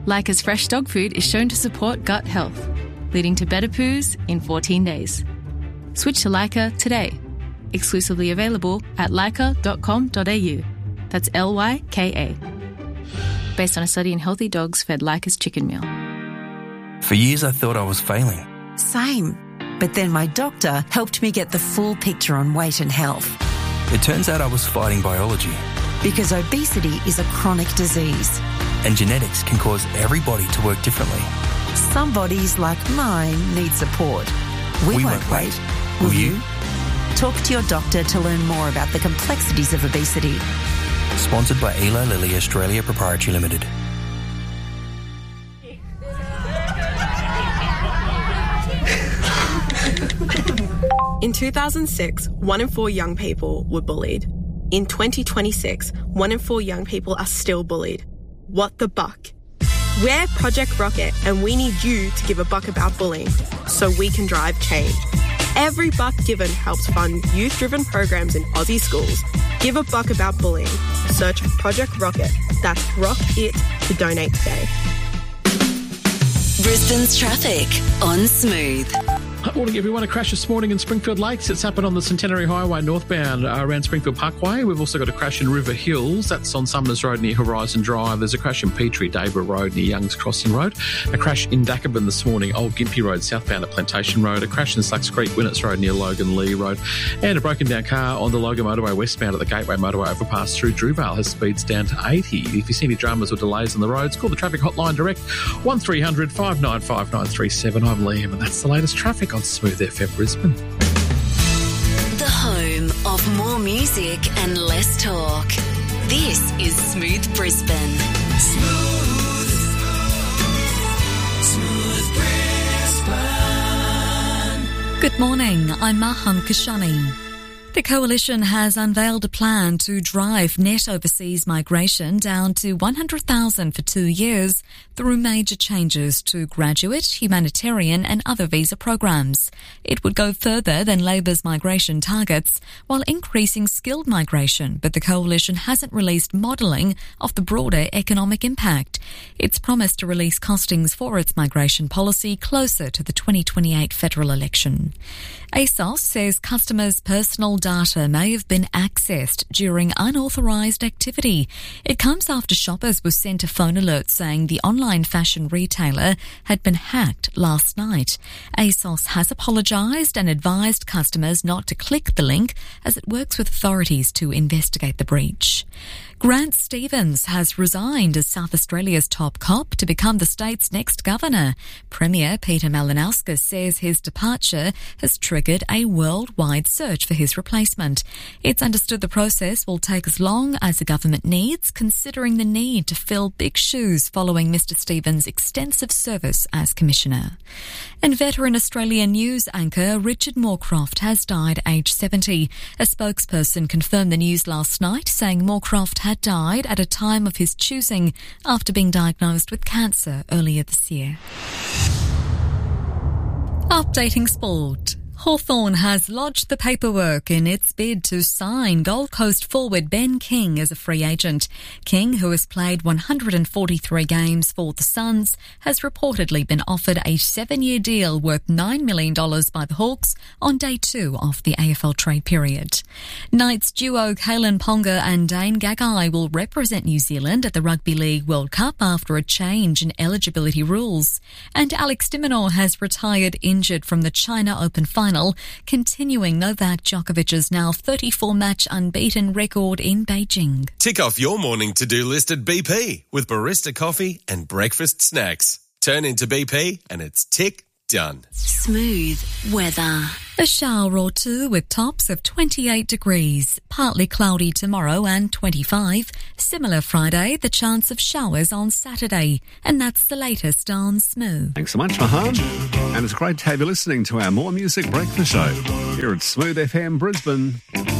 Leica's fresh dog food is shown to support gut health, leading to better poos in 14 days. Switch to Leica today. Exclusively available at leica.com.au. That's Lyka. Based on a study in healthy dogs fed Leica's chicken meal. For years I thought I was failing. Same. But then my doctor helped me get the full picture on weight and health. It turns out I was fighting biology. Because obesity is a chronic disease. And genetics can cause every body to work differently. Some bodies, like mine, need support. We won't wait. Will you? Talk to your doctor to learn more about the complexities of obesity. Sponsored by Eli Lilly Australia Proprietary Limited. In 2006, 1 in 4 young people were bullied. In 2026, 1 in 4 young people are still bullied. What the buck? We're Project Rocket, and we need you to give a buck about bullying so we can drive change. Every buck given helps fund youth-driven programs in Aussie schools. Give a buck about bullying. Search Project Rocket. That's Rock It to donate today. Brisbane's traffic on Smooth. Good morning, everyone. A crash this morning in Springfield Lakes. It's happened on the Centenary Highway northbound around Springfield Parkway. We've also got a crash in River Hills. That's on Sumners Road near Horizon Drive. There's a crash in Petrie Debra Road near Young's Crossing Road. A crash in Dacabin this morning, Old Gympie Road southbound at Plantation Road. A crash in Slacks Creek, Winnets Road near Logan Lee Road. And a broken down car on the Logan Motorway westbound at the Gateway Motorway overpass through Drewvale has speeds down to 80. If you see any dramas or delays on the roads, call the traffic hotline direct 1300 595 937. I'm Liam, and that's the latest traffic on Smooth FM Brisbane. The home of more music and less talk. This is Smooth Brisbane. Smooth Brisbane. Good morning, I'm Maham Kashani. The Coalition has unveiled a plan to drive net overseas migration down to 100,000 for 2 years through major changes to graduate, humanitarian and other visa programs. It would go further than Labor's migration targets while increasing skilled migration, but the Coalition hasn't released modelling of the broader economic impact. It's promised to release costings for its migration policy closer to the 2028 federal election. ASOS says customers' personal data may have been accessed during unauthorised activity. It comes after shoppers were sent a phone alert saying the online fashion retailer had been hacked last night. ASOS has apologised and advised customers not to click the link as it works with authorities to investigate the breach. Grant Stevens has resigned as South Australia's top cop to become the state's next governor. Premier Peter Malinauskas says his departure has triggered a worldwide search for his replacement. It's understood the process will take as long as the government needs, considering the need to fill big shoes following Mr Stevens' extensive service as commissioner. And veteran Australian news anchor Richard Moorcroft has died aged 70. A spokesperson confirmed the news last night, saying Moorcroft had died at a time of his choosing after being diagnosed with cancer earlier this year. Updating sport. Hawthorn has lodged the paperwork in its bid to sign Gold Coast forward Ben King as a free agent. King, who has played 143 games for the Suns, has reportedly been offered a 7-year deal worth $9 million by the Hawks on day 2 of the AFL trade period. Knights duo Kalen Ponga and Dane Gagai will represent New Zealand at the Rugby League World Cup after a change in eligibility rules. And Alex de Minaur has retired injured from the China Open final, continuing Novak Djokovic's now 34-match unbeaten record in Beijing. Tick off your morning to-do list at BP with barista coffee and breakfast snacks. Turn into BP and it's tick done. Smooth weather. A shower or two with tops of 28 degrees. Partly cloudy tomorrow and 25. Similar Friday, the chance of showers on Saturday. And that's the latest on Smooth. Thanks so much, Mahan. And it's great to have you listening to our More Music Breakfast Show here at Smooth FM Brisbane.